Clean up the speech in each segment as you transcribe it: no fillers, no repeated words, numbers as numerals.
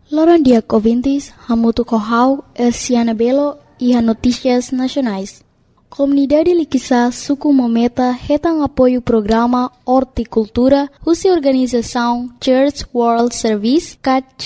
Loran dia ouvintes, Hamutu Kohau, Elciana Belo e a Notícias Nacionais. Comunidade Liquiçá, Suku Mometa, retam apoio o programa Horticultura, Russa Organização Church World Service,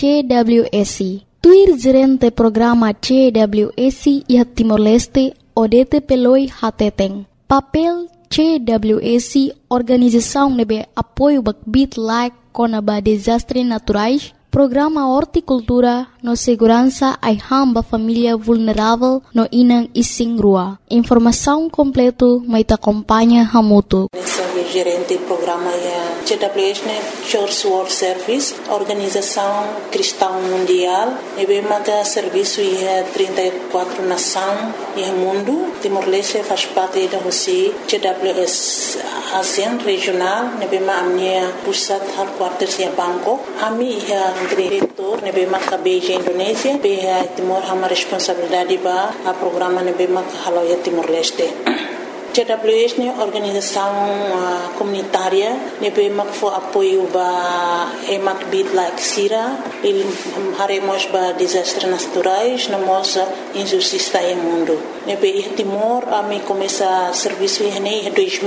CWS. Tuir gerente programa CWS e a Timor-Leste, Odete Peloi Hateteng. Papel CWS, organização nebe apoio bakbit like conaba desastres naturais, programa Horticultura no segurança ai hamba família vulnerável no inang ising rua. Informação completo mai te acompanha Hamutu. Gerente do programa CWS, Church World Service, Organização Cristã Mundial, e bem mata serviço e 34 nações e mundo. Timor-Leste faz parte da Rússia, CWS ASEAN regional, e bem a minha pusat headquarters em Bangkok. A minha diretor, e bem mata Beijing Indonésia, bem Timor uma responsabilidade para o programa e bem mata Haloia Timor-Leste. CWS é organização comunitária, nebe makfo apoio ba emak bit like sira, il haremos ba desastres naturais, namos injustiça em mundo. Nebe Timor a me começa serviço em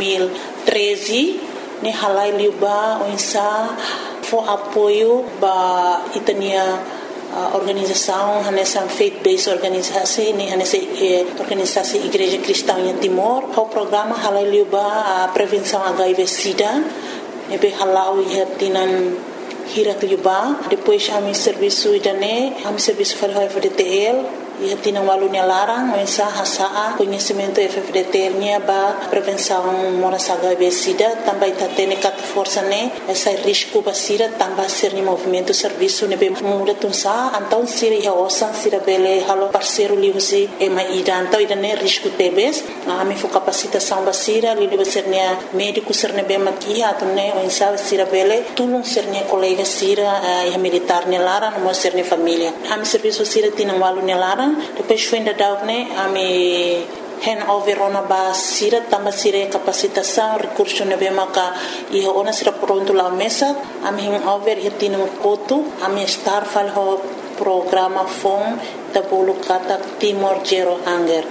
2013, ne halai liuba onsa fo apoio ba itania organização nessa faith-based organisasi ni nessa organisasi Igreja Cristã em Timor. O programa halaliuba a prevenção HIV/SIDA, nebe halau ia tinan hirat liuba. Depois a mi serviço idane, a mi serviço para o FDTL. E tinha um aluno larang, mas hasa conhecimento FFDT nya ba prevenção moras HIV/SIDA, também tá tendo cat força né essa risco ba SIDA também ser ni movimento serviço ne be muda tunsa então sira ia osan sira bele halo parceiro li usi e mai então ida ne risco tebes a mi fo capacitação ba SIDA li ba ser ne médico ser ne be makia to ne o insa sira bele tulung ser ne colega SIDA e militar ne larang mo ser ne família a mi serviço SIDA tinha um aluno larang. Depois foi ainda dar né a me handover ona ba sira tamba sira capacitação recurso ne bema ka e ona sira pronto lá mesa a me handover e tinha um coto a me estar fal ho programa fom da bolo kata Timor Zero Hunger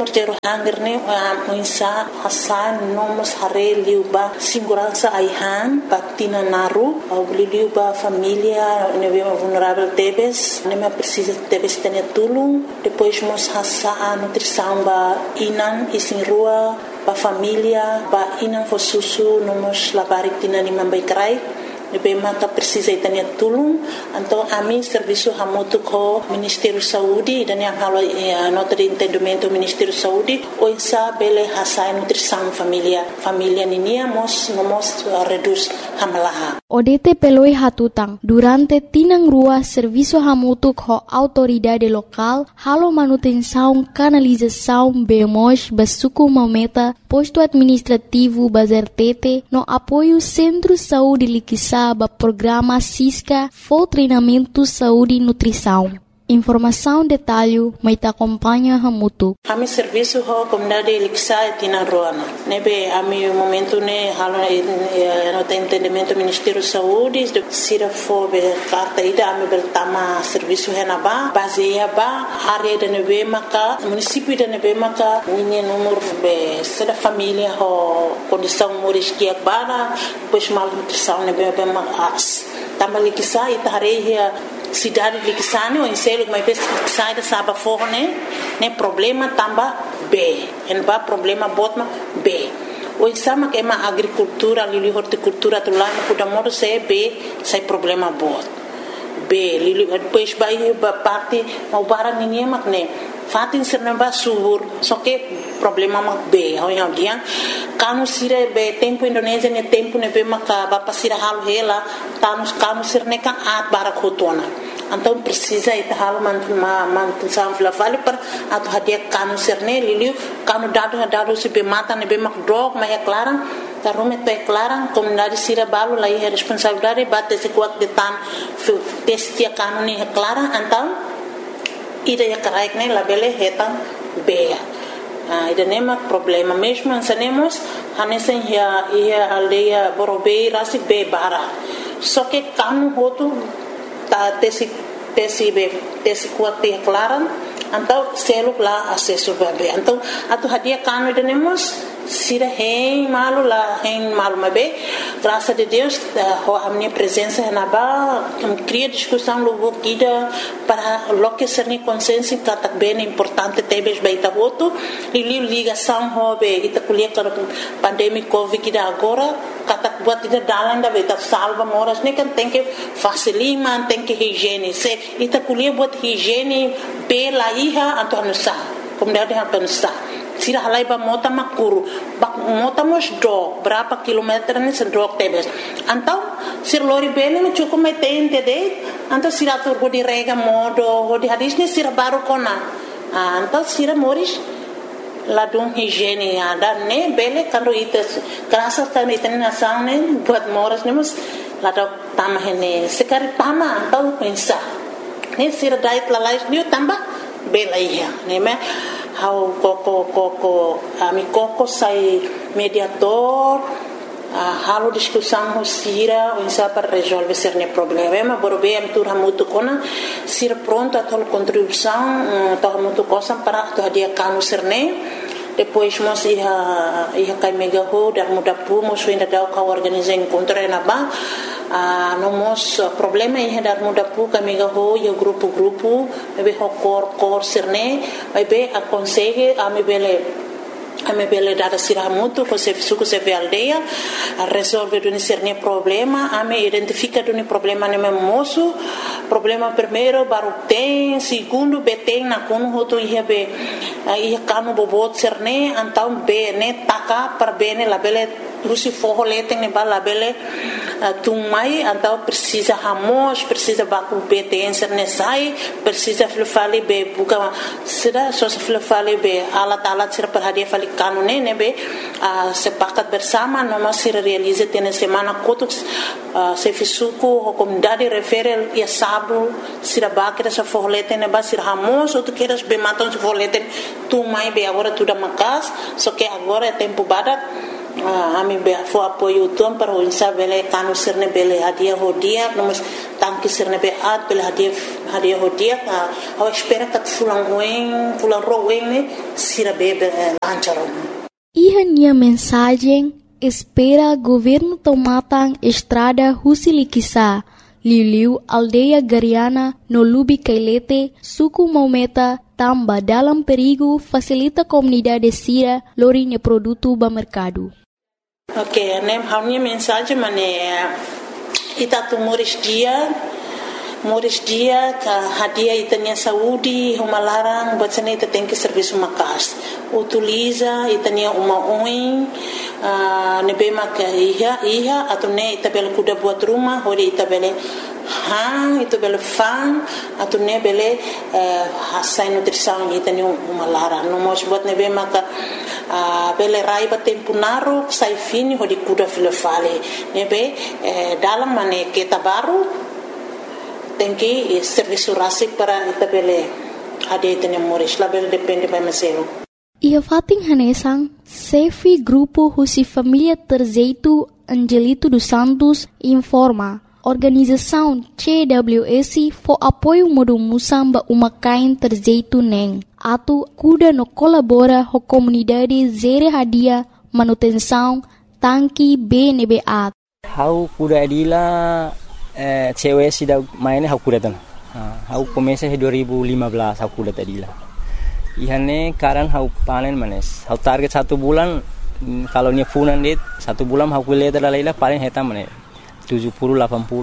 ne a insa hasan nomos hare liuba segurança aihan patina naru au liuba família ne bema vulnerável tebes ne me precisa tebes tenia tulung depois mos hasa a nutrição ba inan isin rua ba família ba inan fo susu nomos labari tina ni mambai krai nebe maka precisa itania tulung então a mim serviço hamutu ko Ministério Saúde dan yang halo nota de entendimento Ministério Saúde o insa bele hasa nutrição família ninia mos reduz hamalaha Odete peloi hatutang durante tinang rua serviço hamutu ko autoridade local halo manutenção canalização bemos basuku mameta posto administrativo bazertete no apoio Centro Saúde Liquiçá ba programa SISCA for treinamento saúde e nutrição. Informação detalhe mai te acompanha Hamutu. A mi serviço ho comunidade Liquiçá e tina roana. Nebe a mi momento ne halo no te entendimento Ministério Saúde sira fo be carta ida a mi bertama serviço henaba baseia ba área de nebe maka município de nebe maka ninha número be seda família ho condição moris que bara depois mal nutrição nebe be mas tamba Liquiçá e tareia cidade de Liquiçane ou em selo mas sai da saba forne né problema tamba B en ba problema botma B o exama que é uma agricultura ali horticultura do lá no da modo se B sai problema bot B li depois vai parte o bara ninguém mak né fatin ser namba subur só que problema mak B ao yang dia kanu sire be tempo Indonésia ne tempo ne be maka ba pasira hal hela kanu sir ne ka at bara khotona então precisa ita hal mantu samfla vale per atu hadia kanu ser ne liliu kanu dado se be mata ne be mak drog ma é clara tarume to é clara comunidade sira balo lá é responsabilidade bate se kuat de tan testia kanu ne é clara então ida ya karaik ne labele hetan beia ida nema problema mesmo ansanemos hanesen ia aldeia borobei rasi be bara só que kanu hotu ta tesi tesi kuat te klaran então seluk lá acesso bebê então atu hadia kanu denemos sira hein malu mabe graças a Deus a minha presença na ba cria discussão logo kida para loque ser ni consenso que bem importante tebes baita voto e ligação hobe ita kuliah para pandemia covid kida agora kata buat ida dalan da beta salva moras ne kan tem que facilitar tem que higiene se ita kuliah buat higiene pela iha atau nusa kemudian ada nusa sira halai ba mota makuru mota mos do berapa kilometer ni sendok tebes antau sir lori bele no cukup metente de antau sira tur bodi rega modo bodi hadis ni sira baru kona antau sira moris ladung higiene ada ne bele kalau itu kerasa kan itu nasang ne buat moras ne mus ladau tamah ne sekali tamah antau pensa ne sira diet lalais ni tambah bela iya ne me how koko ami koko sai mediator halo discussão sira insa para resolver cerne problema borbe am tur hamutu kona sira pronto a tol contribuição to hamutu cosa para to dia kanu cerne depois nós ia kai mega ho dar muda pu mos ainda dá o organizar encontro na ba no mos problema ia dar muda pu kai mega ho ia grupo be ho cor cerne be a consegue a me bele dada siramutu ko se suku se aldeia a resolver duni cerne problema a me identifica duni problema ne moço problema primeiro baru tem segundo beteng na kunu hoto ia be ia kanu bobot cerne antau be ne taka per bene la bele lusi forro leteng ne bala bele tumai antau precisa hamos precisa baku beteng cerne sai precisa fale be buka sira so fale be alat sira per hadia fale kanu ne be sepakat bersama noma sira realiza tena semana kotuk se fisuku o comunidade referel ia sabu sira bakira sa forro leteng ne ba sira hamos outro queiras be matam se forro leteng tumai be agora tudo makas só que agora é tempo badak ami be fo apoio tom para o insa bele kanu sirne bele hadia hodia nomos tanki sirne be at bele hadia hodia a espera que fulan roen ne sira bebe lancharon Ihania mensagem espera governo tomatang estrada Husilikisa Liu aldeia Gariana no Lubi Kailete suku Maumeta tamba dalam perigo facilita comunidade sira lorinha produto ba mercado. Ok, nem a minha mensagem é itatu moris dia que hadia itania saúde uma larang bacana ita tem que serviço makas utiliza itania uma oin nebema que ia atau ne ita bela kuda buat rumah hori ita bela itu bela fan atau ne bela hasai nutrição itania uma larang no mos buat nebema que bela raiba tempo naru sai fini hori kuda filofale nebe dalam mane kita baru tem que serviço rasik para itabele ada itene moris label depende para meselo ia fating hanesang Sefi grupo Husi Família Terzeito Angelito dos Santos informa organização CWS for apoio modo musamba uma kain terzeito neng atu kuda no colabora ho comunidade zere hadia manutenção tanki BNBA how kuda adila cewek sudah mainnya aku datang. Aku komesa 2015 aku datang tadi lah. Ihane karan aku panen manes. Aku target 1 bulan kalau ni funan dit 1 bulan aku lihat dalam paling hitam manes 70-80.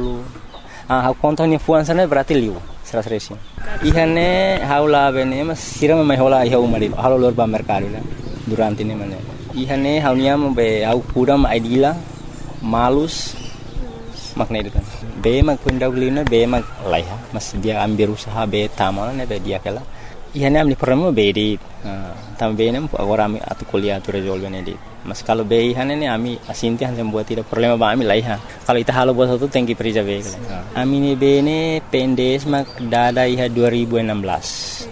Aku kontak ni funan sana berarti liu 100. Ihane aku lah bene mas siram mai hola iha umari. Halo lor ba mercado lah durante ni manes. Ihane aku niam be aku kudam idila malus makna itu kan. Be mag pundaulina be mag laiha mas dia ambil usaha be tamal ne be dia kala ihane amni problema be di tam be nem agora ami atu kuliah tu resolve ne di mas kalau be ihane ne ami asinti han buat tidak problema ba ami laiha kalau ita halo bos tu tengki perija be ami ne be ne pendes mag dada iha 2016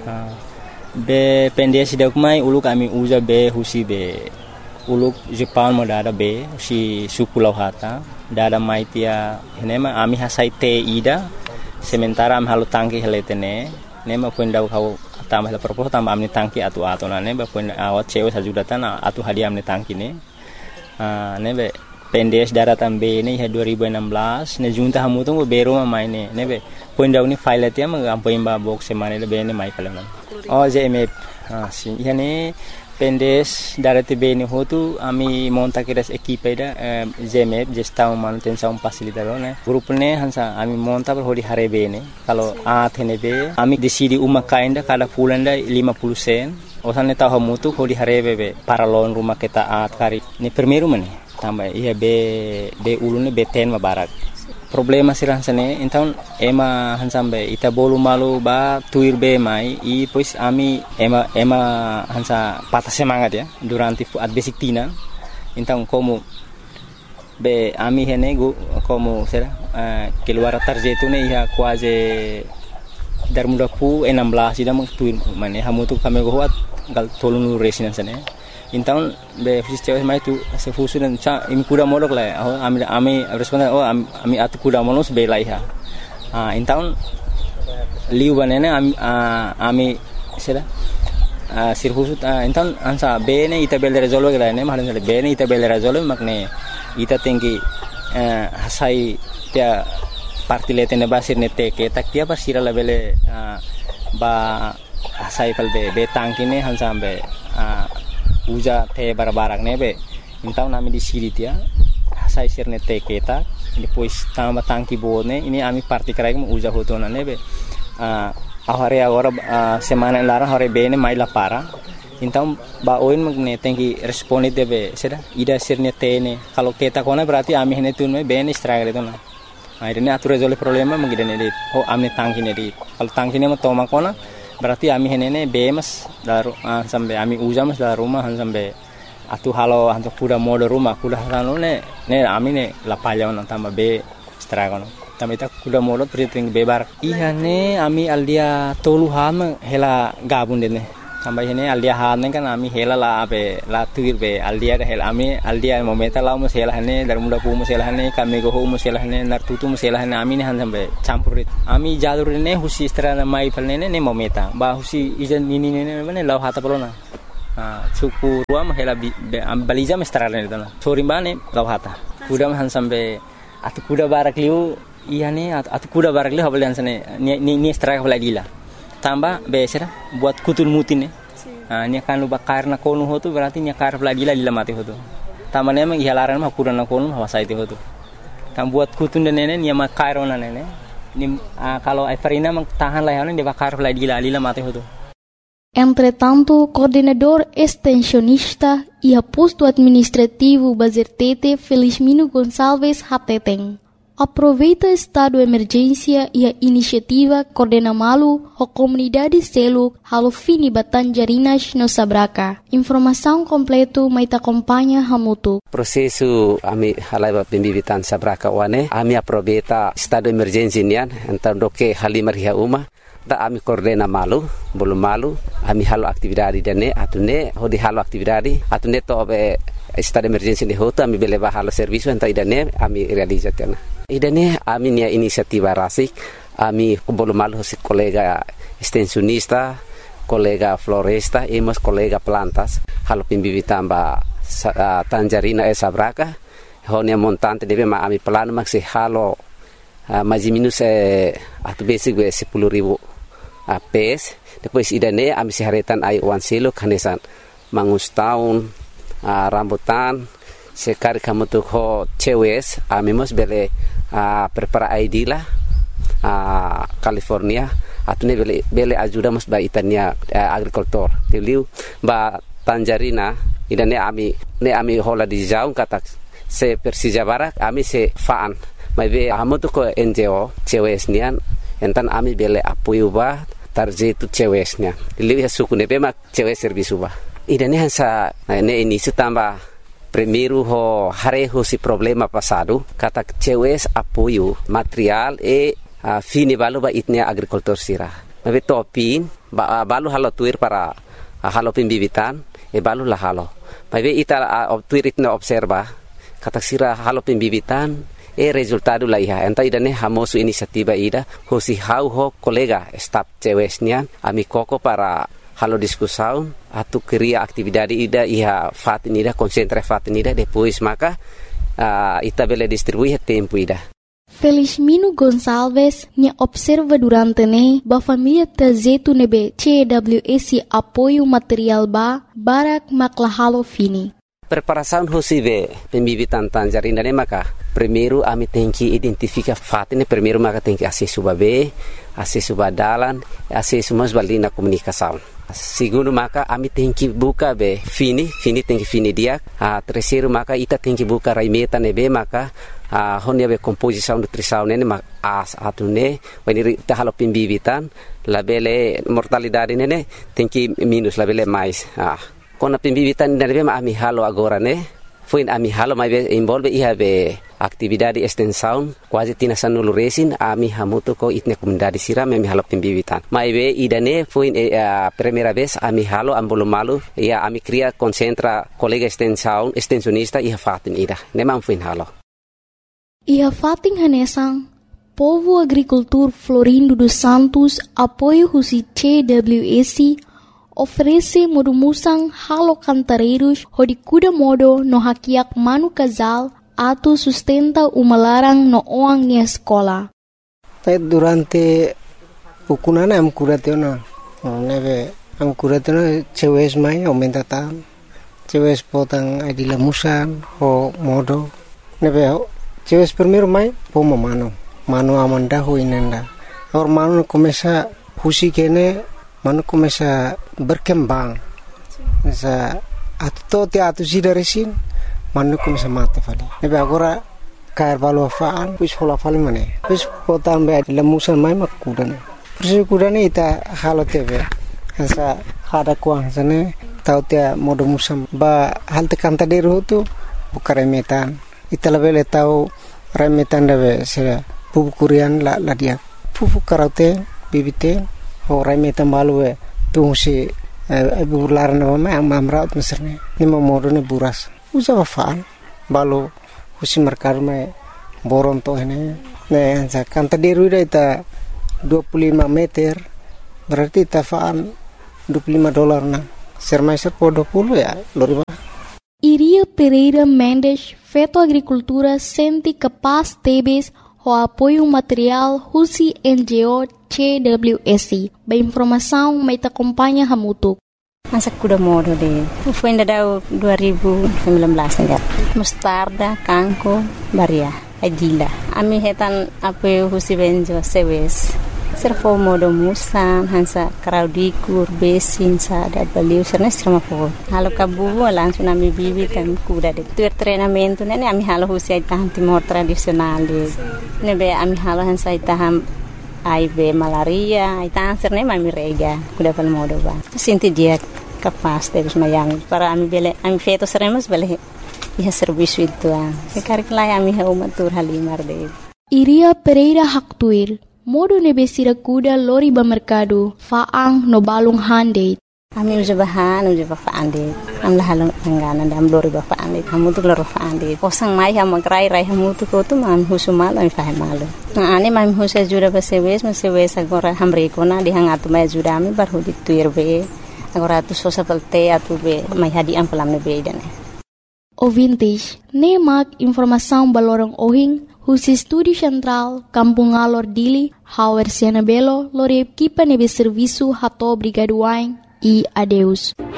be pendes dak mai uluk ami uza be husi be uluk Jepang mo dada be si suku lauhata dada maitia henema ami hasai te ida sementara am halo tangki heletene ne ma pun dau kau tambah la propos tambah amni tangki atu ne ba pun awat cewek sajudatan atu hadiah amni tangki ne be pendes daratan be ne 2016 ne junta hamu tu bero ma maine ne be pun dau ni file atia ma ampo imba box semane le be ne mai kalam oh JMF si yani pendes darati be ne hotu ami monta kiras equipe da JMF gestão manutenção facilitador ne grup ne hansa ami monta per hodi hare be ne kalau athene be ami decidi uma kainda kada pulanda 50 sen osane tahu hamu tu hodi hare be para lon rumah kita at kari ni primeiro mane tambah iya be ulune be ten mabarak problema sirah sane então ema hansambe ita bolu malu ba tuir be mai e pois ami ema hansa patah semangat ya durante at basic tina então como be ami hene como será keluar tarjeto ne ia quase dar muda pu 16 ida tuir mane hamu tu kami goat gal tolunu resinan sane então be fiz cewek mai tu se fusu dan cha imi kuda modok la ami responda ami atu kuda monos be laiha então liu banene ami sera sir fusu então ansa be ne ita bel resolve la ne mahalan be ne ita bel resolve makne ita tinggi hasai tia parti letene basir ne teke tak tia pasira la bele ba hasai kal be tangkine hansa be uja te barabarak nebe então nami di siri dia sai sirne te keta depois tamba tangki bone ini ami parti krai mu uja hotona nebe ahare agora semana lara hore bene mai la para então ba oin magne tenki responde debe seda ida sirne tene kalau keta kona berarti ami hene tunme bene struggle itu na akhirnya atur resolve problema mengidane dit oh ami tangki ne dit kalau tangki ne toma kona berarti ami henene bemas daru sampai ami uja mas daru rumah sampai atu halo antuk kuda mode rumah kuda halo ne ami ne lapalya on tambah be stragon tambah ita kuda mode priting bebar iya ne ami aldia tolu ham hela gabun dene tambah hene aldia han kan ami hela la abe la tuir be aldia hela ami aldia momenta la mus hela hene dar muda pu mus hela hene kami go mus hela hene nar tutu mus hela hene ami ne han sampai campurit ami jalur ne husi strana mai palne ne momenta ba husi ijan ini ne ne law hata polona suku ruam hela baliza mestrana ne dana sorimbane law hata kuda han sampai atu kuda barak liu iya ne atu kuda barak liu habalian sane ni straka balagila tambah besera buat kutul mutin nya kan luba karna konu hotu berarti nya kar lagila lila mati hotu tambah ne mang ihalaran mah kurana konu hawasa itu hotu tam buat kutun dan nene nya makar ona nene ni kalau Everina mang tahan lah dia bakar lagila lila mati hotu. Entretanto, coordenador extensionista e posto administrativo Bazertete Felizmino Gonçalves Hateteng aproveita estado de emergência e a iniciativa coordena malu a comunidade selo halo fini Batanjarinas no Sabraca. Informação completo mai acompanha hamutu. Prosesu ami halaiba pembibitan Sabraca wane ami aproveita estado de emergência nian então doke halimar hia uma da ami coordena malu belum malu ami halo aktividade dane atune hodi halo aktividade atune to be estado de emergência de hoto ami beleba halo serviço então idane ami realizatena idane ami nia inisiativa rasik ami belum malu si kolega extensionista kolega floresta emos kolega plantas halo pimbibitan ba Tanjarina Sabraca honia montante debe ma ami plano maksi halo mais minus atu basic 10.000 PS depois idane ami siharetan ai wan selo kanesan mangus tahun rambutan sekali kamu tuh ho cewes ami mos bele prepara ID lah California atune bele ajuda mos ba itania agricultor tiliu ba Tanjarina idane ami hola di jauh kata se Persija Barak ami se faan mai be amu tu ko NGO cewesnian entan ami bele apoio ba tarje tu cewesnya lihat suku ne be mak cewes servisu ba idane hansa ne ini tamba primeiro ho hare ho si problema passado kata cewes apoio material fini balu ba itnia agricultor sira mai be topin balu halo tuir para halo pimbibitan balu la halo mai be ita tuir itna observa kata sira halo pimbibitan resultado la iha enta idane hamosu inisiativa ida hosi hau ho kolega staf cewesnya ami koko para halo discussão atu cria atividade ida iha fatin ida concentra fatin ida depois maka ita bele distribui tempo ida. Felizmino Gonçalves nya observa durante ne ba família trajeto nebe CWS apoio material ba barak maklahalo fini. Preparação hosive pembibitan tangerina ne maka primeiro ami tem que identificar fatine primeiro maka tem que acesso babe acesso badalan acesso mas balina comunicação. Segundo maka ami tem que buka be fini tem que fini dia. Terceiro maka ita tem que buka raimeta nebe maka honia be composição nutrição nene atune wani ta halo pembibitan labele mortalidade nene tem que minus labele mais. Kona pembibitan nebe ma ami halo agora ne foi ami halo mai be envolve iha be atividade extensão quase tinasan nulu resin ami hamuto ko itne comunidade siram ami halo pembibitan mai be idane foi primeira vez ami halo ambolo malu ia ami cria concentra colega extensão extensionista iha fatin ida nemam foi halo iha fatin hanesang Povo Agricultor Florindo dos Santos apoio husi CWS oferece modumusang halo cantareiros hodikuda modo no hakiak manu casal atu sustenta umalarang no oang ni escola. Durante pukunana am kuratena neve am kuratena cewes mai aumenta tam cewes potang adila musan ho modo neve cewes primero mai pomo mano amanda ho inenda or mano começa husi kene mano começa berkembang sa atu sida resin mano começa mate fali nebe agora cair valo faan pus hola fali mane pus potan be lemusan mai makudane persi kudane ita halo tebe sa hada kuang sane tau tia modo musam ba halte kanta deru tu bukare metan ita lebele tau remetan debe sera pupu kurian la dia pupu karaute bibite Horai metam balu tu si bular na mama ang mamraut meserne ni momodo ne buras usa faan balu husi merkar me boron to ne sa kanta deru ita 25 meter berarti ta faan $25 na sermaiser po 20 ya loriba. Iria Pereira Mendes feto agricultura senti capaz tebes o apoio material husi NGO CWS. Ba informação mai ta acompanha hamutuk. Masa kuda modo de. Foi ainda dau 2019 enggak. Mustarda, kangko, baria, adila. Ami hetan apoio husi benjo sewes. Servo modo musan hansa kraudikur besin sa da baliu sernes sama po. Halo kabu langsung ami bibi kan kuda de. Tu treinamento nene ami halo husi itahan timor tradisional de. Nebe ami halo hansa itaham AIB malaria, itahan serne mami rega kuda pal modo ba. Sinti dia capaz de mayang para ami bele ami feto seremos bele iha serviço itu. Sekarang lai ami ha umatur halimar de. Iria Pereira Haktuir modo nebesira kuda lori ba mercado faang no balung hande. Ami uja bahan uja faande. Am lahalong angganan dam lori ba faande. Hamu tu lori faande. Kosang mai ha magrai rai hamu tu ko tu mam husumal ami fahe malu. Na ane mam husa jura ba sewes agora hamre ko na di hangatu mai jura ami bar hudi tuir be. Agora tu sosa pelte atu be mai hadi am pelam ne be idane. Ouvintes, nemak informação balorong ohing husi Estúdio Central, Kampung Alor Dili, Hauer Siana Belo, lori equipa nebe serviço rato brigaduain e adeus.